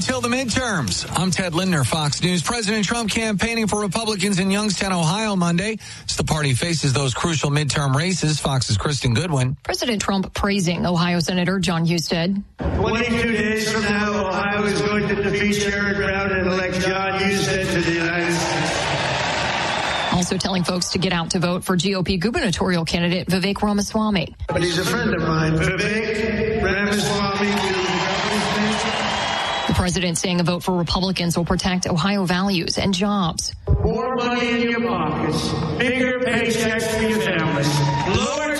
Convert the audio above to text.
until the midterms. I'm Ted Lindner, Fox News. President Trump campaigning for Republicans in Youngstown, Ohio Monday as the party faces those crucial midterm races. Fox's Kristen Goodwin. President Trump praising Ohio Senator Jon Husted. 22 days from now, Ohio is going to defeat Sherrod Brown and elect Jon Husted to the United States. Also telling folks to get out to vote for GOP gubernatorial candidate Vivek Ramaswamy. But he's a friend of mine. Vivek Ramaswamy. The president saying a vote for Republicans will protect Ohio values and jobs. More money in your pockets, bigger paychecks for your families, lower